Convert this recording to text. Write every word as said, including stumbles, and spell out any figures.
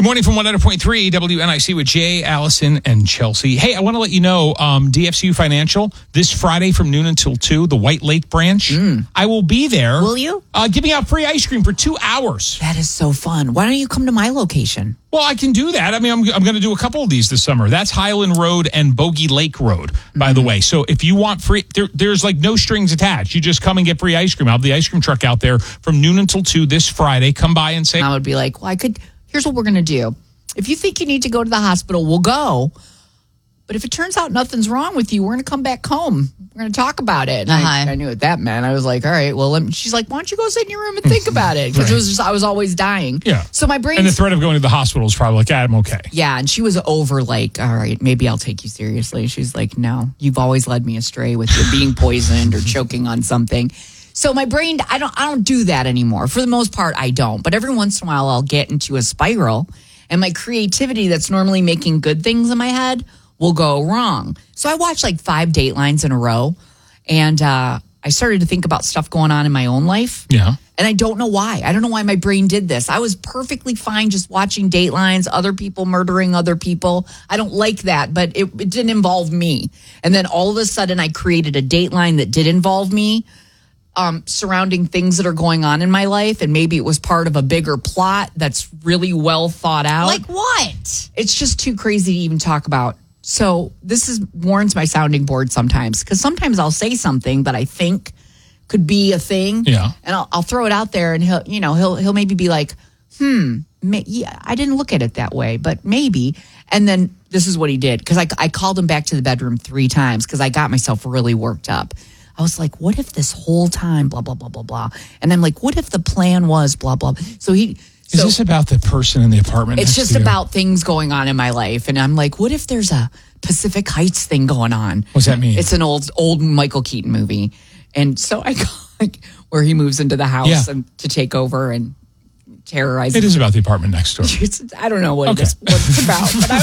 morning from one hundred point three W N I C with Jay, Allison, and Chelsea. Hey, I want to let you know, um, D F C U Financial, this Friday from noon until two, the White Lake branch. Mm. I will be there. Will you? Uh, giving out free ice cream for two hours. That is so fun. Why don't you come to my location? Well, I can do that. I mean, I'm, I'm going to do a couple of these this summer. That's Highland Road and Bogey Lake Road, by mm-hmm. the way. So if you want free, there, there's like no strings attached. You just come and get free ice cream. I'll have the ice cream truck out there from noon until two this Friday. Come by and say. I would be like, well, I could, here's what we're going to do. If you think you need to go to the hospital, we'll go. But if it turns out nothing's wrong with you, we're going to come back home. We're going to talk about it. And uh-huh. I, I knew what that meant. I was like, all right, well, let me, she's like, why don't you go sit in your room and think about it? Because right. it was just, I was always dying. Yeah. So my brain. And the threat of going to the hospital is probably like, ah, I'm okay. Yeah. And she was over like, all right, maybe I'll take you seriously. She's like, no, you've always led me astray with your being poisoned or choking on something. So my brain, I don't, I don't do that anymore. For the most part, I don't. But every once in a while, I'll get into a spiral, and my creativity that's normally making good things in my head will go wrong. So I watched like five Datelines in a row, and uh, I started to think about stuff going on in my own life. Yeah. And I don't know why. I don't know why my brain did this. I was perfectly fine just watching Datelines, other people murdering other people. I don't like that, but it, it didn't involve me. And then all of a sudden, I created a Dateline that did involve me. Um, surrounding things that are going on in my life, and maybe it was part of a bigger plot that's really well thought out. Like what? It's just too crazy to even talk about. So this is warns my sounding board sometimes, because sometimes I'll say something that I think could be a thing, yeah, and I'll, I'll throw it out there, and he'll, you know, he'll he'll maybe be like, hmm, may, yeah, I didn't look at it that way, but maybe. And then this is what he did, because I I called him back to the bedroom three times because I got myself really worked up. I was like, what if this whole time, blah, blah, blah, blah, blah. And I'm like, what if the plan was blah, blah. So he... So is this about the person in the apartment? It's just about things going on in my life. And I'm like, what if there's a Pacific Heights thing going on? What's that mean? It's an old, old Michael Keaton movie. And so I go, like, where he moves into the house yeah. and to take over and terrorize. It is about the apartment next door. It's, I don't know what, okay. it is, what it's about. But I